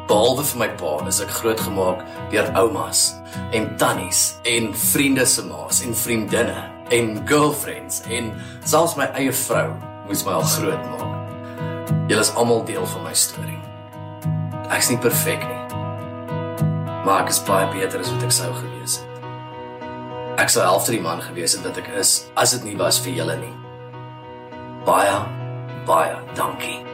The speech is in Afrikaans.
Behalwe vir my pa is ek grootgemaak deur oumas en tannies en vriende se ma's en vriendinne en girlfriends en selfs my eie vrou moes my al groot maak. Julle is almal deel van my storie. Ek is nie perfek nie, maar ek is baie beter as wat ek sou gewees het. Ek sou helfte die man gewees het dat ek is, as dit nie was vir julle nie. Baie, baie dankie.